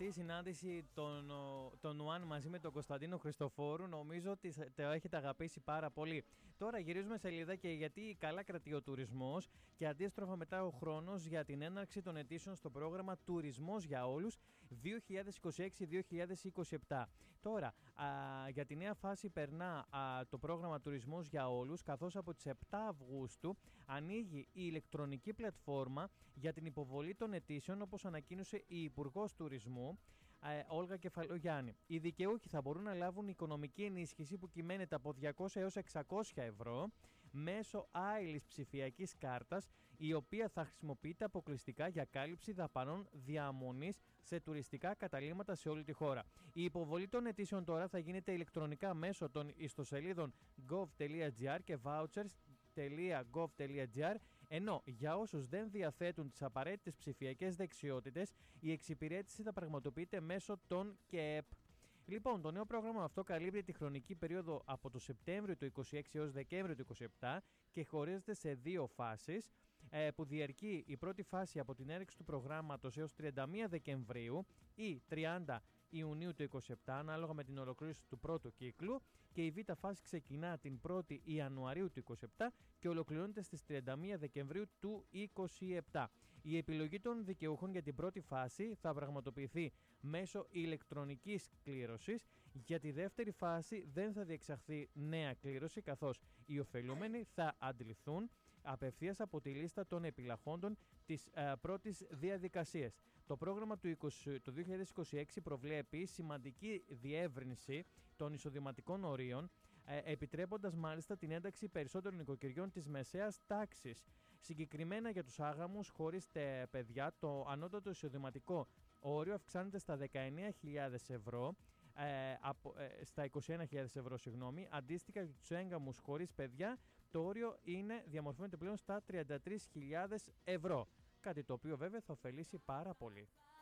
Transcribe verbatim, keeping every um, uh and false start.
αυτή η συνάντηση των, των Ουάν μαζί με τον Κωνσταντίνο Χριστοφόρου νομίζω ότι το έχετε αγαπήσει πάρα πολύ. Τώρα γυρίζουμε σελίδα και γιατί καλά κρατεί ο τουρισμός και αντίστροφα μετά ο χρόνος για την έναρξη των αιτήσεων στο πρόγραμμα Τουρισμός για Όλους δύο χιλιάδες είκοσι έξι δύο χιλιάδες είκοσι επτά. Τώρα, α, για τη νέα φάση περνά α, το πρόγραμμα Τουρισμός για Όλους, καθώς από τις επτά Αυγούστου ανοίγει η ηλεκτρονική πλατφόρμα για την υποβολή των αιτήσεων, όπως ανακοίνωσε η Υπουργός Τουρισμού ε, Όλγα Κεφαλογιάννη. Οι δικαιούχοι θα μπορούν να λάβουν οικονομική ενίσχυση που κυμαίνεται από διακόσια έως εξακόσια ευρώ μέσω άειλης ψηφιακής κάρτας, η οποία θα χρησιμοποιείται αποκλειστικά για κάλυψη δαπανών διαμονής σε τουριστικά καταλύματα σε όλη τη χώρα. Η υποβολή των αιτήσεων τώρα θα γίνεται ηλεκτρονικά μέσω των ιστοσελίδων gov.gr και vouchers.gov.gr, ενώ για όσους δεν διαθέτουν τις απαραίτητες ψηφιακές δεξιότητες, η εξυπηρέτηση θα πραγματοποιείται μέσω των ΚΕΕΠ. Λοιπόν, το νέο πρόγραμμα αυτό καλύπτει τη χρονική περίοδο από το Σεπτέμβριο του είκοσι έξι έως Δεκέμβριο του είκοσι επτά και χωρίζεται σε δύο φάσεις, που διαρκεί η πρώτη φάση από την έναρξη του προγράμματος έως τριάντα μία Δεκεμβρίου ή τριάντα Ιουνίου του είκοσι επτά, ανάλογα με την ολοκλήρωση του πρώτου κύκλου, και η β' φάση ξεκινά την πρώτη Ιανουαρίου του είκοσι επτά και ολοκληρώνεται στις τριάντα μία Δεκεμβρίου του είκοσι επτά. Η επιλογή των δικαιούχων για την πρώτη φάση θα πραγματοποιηθεί μέσω ηλεκτρονικής κλήρωσης. Για τη δεύτερη φάση δεν θα διεξαχθεί νέα κλήρωση, καθώς οι ωφελούμενοι θα αντληθούν απευθείας από τη λίστα των επιλαχόντων της ε, πρώτης διαδικασίας. Το πρόγραμμα του, είκοσι, το δύο χιλιάδες είκοσι έξι προβλέπει σημαντική διεύρυνση των εισοδηματικών ορίων, ε, επιτρέποντας μάλιστα την ένταξη περισσότερων νοικοκυριών της μεσαίας τάξης. Συγκεκριμένα για τους άγαμους χωρίς τε, παιδιά, το ανώτατο εισοδηματικό όριο αυξάνεται στα δεκαεννέα χιλιάδες ευρώ, Ε, από, ε, στα είκοσι ένα χιλιάδες ευρώ, συγγνώμη. Αντίστοιχα για τους έγκαμους χωρίς παιδιά, το όριο είναι, διαμορφώνεται πλέον στα τριάντα τρεις χιλιάδες ευρώ. Κάτι το οποίο βέβαια θα ωφελήσει πάρα πολύ.